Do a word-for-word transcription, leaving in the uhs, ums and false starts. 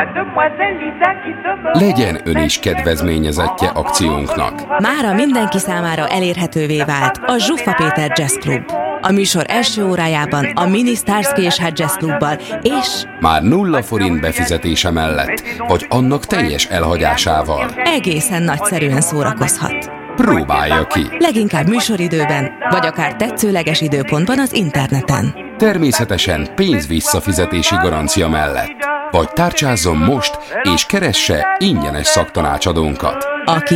Legyen ön is kedvezményezettje akciónknak. Mára mindenki számára elérhetővé vált a Zsuffa Péter Jazz Club. A műsor első órájában a Mini Starsky és Hutch Jazz Clubbal és már nulla forint befizetése mellett, vagy annak teljes elhagyásával egészen nagyszerűen szórakozhat. Próbálja ki! Leginkább műsoridőben, vagy akár tetszőleges időpontban az interneten. Természetesen pénz-visszafizetési garancia mellett. Vagy tárcsázzon most, és keresse ingyenes szaktanácsadónkat. Aki